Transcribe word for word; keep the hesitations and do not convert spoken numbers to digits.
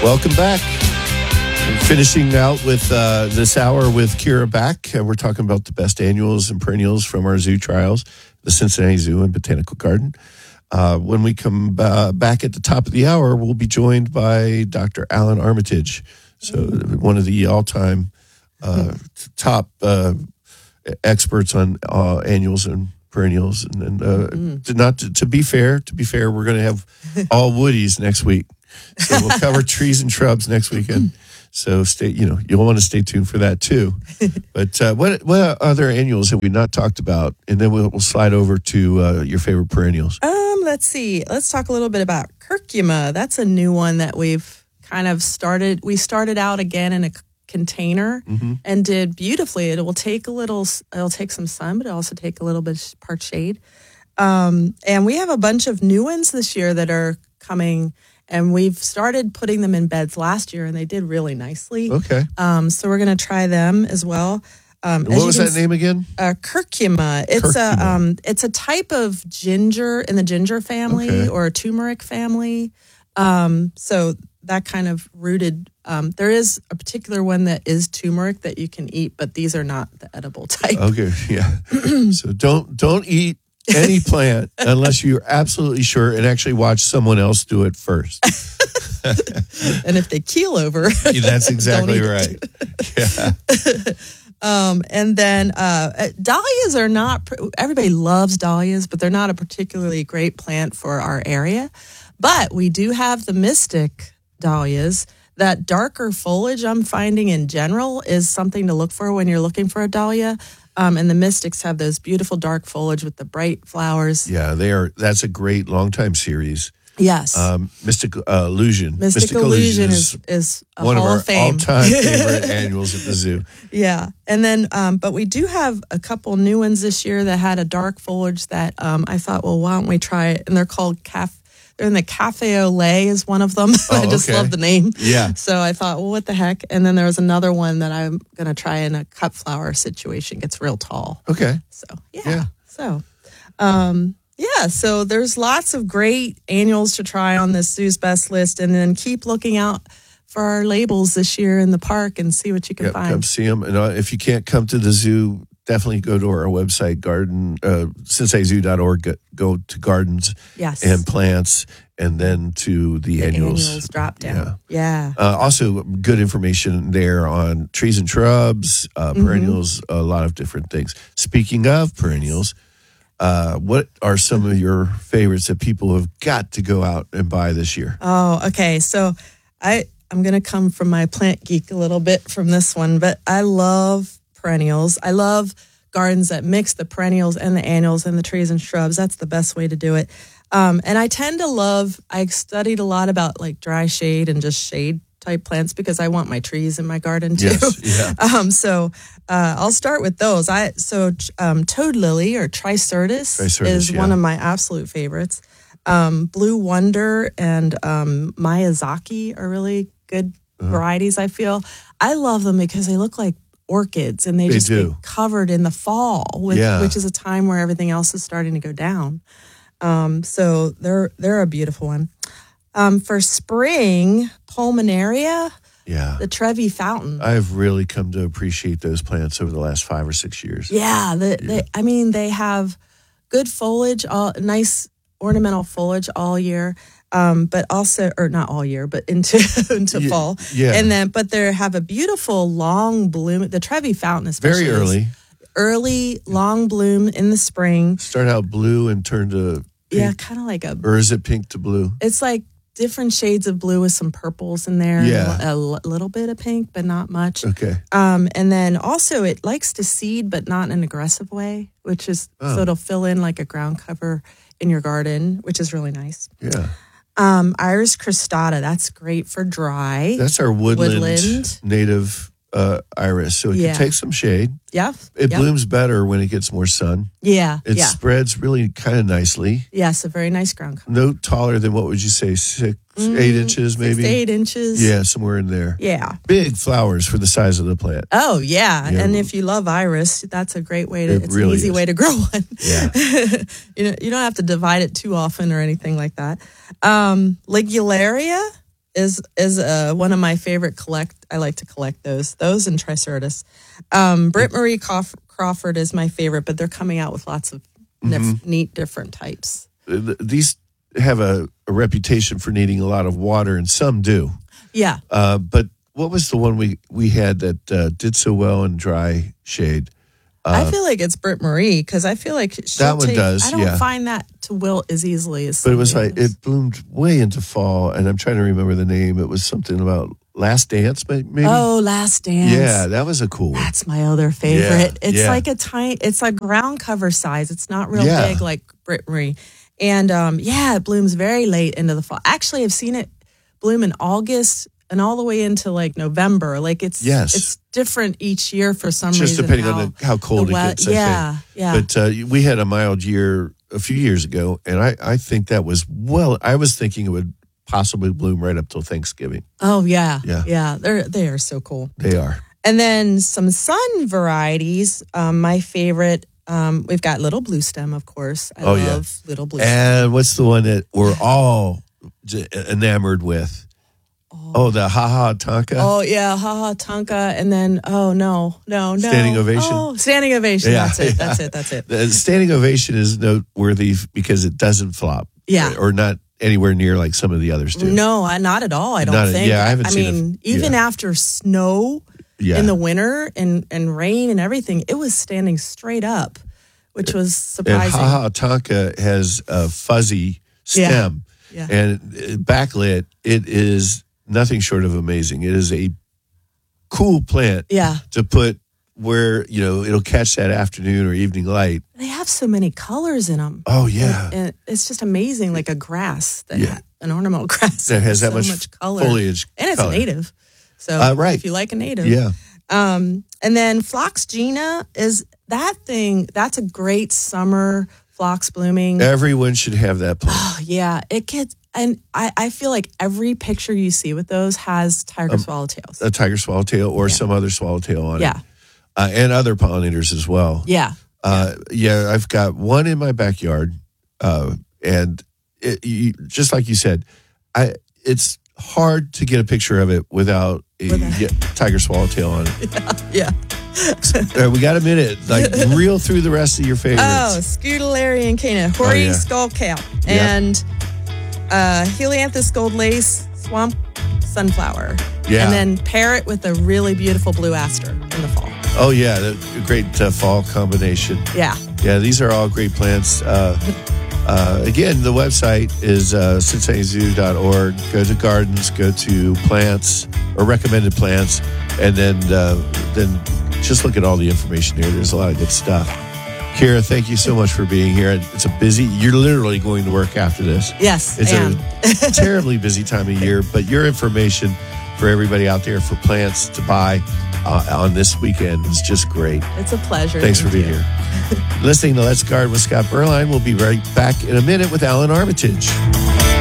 Welcome back. I'm finishing out with uh, this hour with Kira Back. Uh, we're talking about the best annuals and perennials from our zoo trials, the Cincinnati Zoo and Botanical Garden. Uh, when we come uh, back at the top of the hour, we'll be joined by Doctor Alan Armitage, so one of the all-time uh, top uh, experts on uh, annuals and perennials. And, and uh, mm. to not to, to be fair, to be fair, we're going to have all woodies next week. So we'll cover trees and shrubs next weekend. So stay, you know, you'll want to stay tuned for that too. But uh, what what other annuals have we not talked about? And then we'll, we'll slide over to uh, your favorite perennials. Um, let's see. Let's talk a little bit about curcuma. That's a new one that we've kind of started. We started out again in a container mm-hmm. and did beautifully. It will take a little. It'll take some sun, but it'll also take a little bit of part shade. Um, and we have a bunch of new ones this year that are coming. And we've started putting them in beds last year, and they did really nicely. Okay. Um, so we're going to try them as well. Um, what was that name again? Uh, curcuma. It's curcuma. a um, it's a type of ginger in the ginger family okay. or a turmeric family. Um, so that kind of rooted. Um, there is a particular one that is turmeric that you can eat, but these are not the edible type. Okay. Yeah. So don't don't eat any plant unless you're absolutely sure and actually watch someone else do it first. And if they keel over, that's exactly right. Yeah. um, and then uh, dahlias are not, everybody loves dahlias, but they're not a particularly great plant for our area. But we do have the mystic dahlias. That darker foliage I'm finding in general is something to look for when you're looking for a dahlia. Um, and the mystics have those beautiful dark foliage with the bright flowers. Yeah, they are. That's a great long-time series. Yes. Um, Mystic uh, Illusion. Mystic, Mystic Illusion, Illusion is, is a one Hall of our of Fame. all-time favorite annuals at the zoo. Yeah. And then, um, but we do have a couple new ones this year that had a dark foliage that um, I thought, well, why don't we try it? And they're called Caf. They're in the Cafe au lait is one of them. Oh, I just okay. love the name. Yeah. So I thought, well, what the heck? And then there was another one that I'm going to try in a cut flower situation. Gets real tall. Okay. So, yeah. yeah. So, um, yeah. So there's lots of great annuals to try on this Zoo's Best list. And then keep looking out for our labels this year in the park and see what you can yep, find. Come see them. And uh, if you can't come to the zoo, definitely go to our website, garden, uh, cincinnati zoo dot org. Go, go to gardens yes. and plants, and then to the, the annuals. annuals drop down. Yeah. yeah. Uh, also, good information there on trees and shrubs, uh, perennials, mm-hmm. a lot of different things. Speaking of perennials, uh, what are some of your favorites that people have got to go out and buy this year? Oh, okay. So I, I'm going to come from my plant geek a little bit from this one, but I love perennials. I love gardens that mix the perennials and the annuals and the trees and shrubs. That's the best way to do it. Um, and I tend to love, I studied a lot about like dry shade and just shade type plants because I want my trees in my garden too. Yes, yeah. um, so uh, I'll start with those. I So um, toad lily or Tricertus, Tricertus is yeah. one of my absolute favorites. Um, Blue Wonder and um, Miyazaki are really good uh-huh. varieties, I feel. I love them because they look like orchids and they, they just do. get covered in the fall, with, yeah. which is a time where everything else is starting to go down. Um, so they're they're a beautiful one. Um, for spring, Pulmonaria, yeah, the Trevi Fountain. I've really come to appreciate those plants over the last five or six years. Yeah, the, yeah. They, I mean, they have good foliage, all nice ornamental foliage all year. Um, but also, or not all year, but into into yeah, fall. Yeah. And then, but they have a beautiful long bloom. The Trevi Fountain, especially, very early, early long bloom in the spring. Start out blue and turn to pink. Yeah, kind of like a. Or is it pink to blue? It's like different shades of blue with some purples in there. Yeah, a, a little bit of pink, but not much. Okay. Um, and then also it likes to seed, but not in an aggressive way, which is oh. so it'll fill in like a ground cover in your garden, which is really nice. Yeah. Um, Iris cristata, that's great for dry. That's our woodland, woodland. native uh, iris, so it yeah. can take some shade. Yeah, it yep. blooms better when it gets more sun. Yeah, it yeah. spreads really kind of nicely. Yes, a very nice ground cover. No taller than what would you say, six, mm, eight inches, maybe. Six to eight inches. Yeah, somewhere in there. Yeah, big flowers for the size of the plant. Oh yeah, yeah. and if you love iris, that's a great way to. It it's really an easy is. way to grow one. Yeah, you know, you don't have to divide it too often or anything like that. Um, Ligularia is is uh, one of my favorite collect. I like to collect those, those and Triceratops. Um, Britt Marie Crawf- Crawford is my favorite, but they're coming out with lots of nif- mm-hmm. neat different types. These have a, a reputation for needing a lot of water, and some do. Yeah. Uh, but what was the one we, we had that uh, did so well in dry shade? Uh, I feel like it's Britt Marie because I feel like that one take, does. I don't yeah. find that to wilt as easily as. But it was like others. it bloomed way into fall, and I'm trying to remember the name. It was something about Last Dance, maybe. Oh, Last Dance. Yeah, that was a cool one. That's my other favorite. Yeah, it's yeah. like a tiny. It's like ground cover size. It's not real Yeah. big like Britt Marie, and um, yeah, it blooms very late into the fall. Actually, I've seen it bloom in August and all the way into like November. Like it's Yes. it's different each year for some Just reason. depending how, on the, how cold the it we- gets, I yeah, think. yeah. But uh, we had a mild year a few years ago, and I, I think that was, well, I was thinking it would possibly bloom right up till Thanksgiving. Oh yeah, Yeah. yeah. They're they are so cool. They are. And then some sun varieties. Um, my favorite. Um, we've got Little Blue Stem, of course. I Oh, love yeah. Little Blue Stem. And what's the one that we're all j- enamored with? Oh, the Ha Ha Tonka. Oh yeah, haha Tonka, and then oh no, no, no, Standing ovation? Oh, standing ovation. Yeah, that's it. yeah. That's it. That's it. The standing ovation is noteworthy because it doesn't flop. Yeah. Or not anywhere near like some of the others do. No, I, not at all. I don't Not a- think. yeah, I haven't I seen mean, it. even Yeah. after snow Yeah. in the winter and and rain and everything, it was standing straight up, which was And surprising. Ha Ha Tonka has a fuzzy stem. Yeah. And uh, backlit, it is nothing short of amazing. It is a cool plant Yeah, to put where, you know, it'll catch that afternoon or evening light. they have so many colors in them. Oh, yeah. And it's just amazing, like a grass that Yeah. an ornamental grass That has that so much, much color, foliage. and it's color. a native. So Uh, right. if you like a native, Yeah. Um, and then Phlox Gina is that thing. That's a great summer phlox blooming. Everyone should have that plant. Oh, yeah, it gets. And I, I feel like every picture you see with those has tiger Um, swallowtails. A tiger swallowtail or Yeah. some other swallowtail on Yeah, it. Uh, and other pollinators as well. yeah, Uh, yeah, I've got one in my backyard, uh, and it, you, just like you said, I it's hard to get a picture of it without a Without- yeah, tiger swallowtail on it. yeah. Uh, we got a minute, like reel through the rest of your favorites. Oh, Scutellarian cana, hoary yeah. skullcap, Yeah. and uh, Helianthus gold lace, swamp sunflower. Yeah. And then pair it with a really beautiful blue aster in the fall. Oh yeah, the great uh, fall combination. Yeah. Yeah, these are all great plants. Uh, uh, again, the website is uh, cincinnati zoo dot org. Go to gardens, go to plants or recommended plants, and then uh, then just look at all the information there. There's a lot of good stuff. Kira, thank you so much for being here. It's a busy, you're literally going to work after this. Yes, It's I am. a terribly busy time of year, but your information for everybody out there for plants to buy uh, on this weekend is just great. It's a pleasure. Thanks Thank for being you. here. Listening to Let's Garden with Scott Berline. We'll be right back in a minute with Alan Armitage.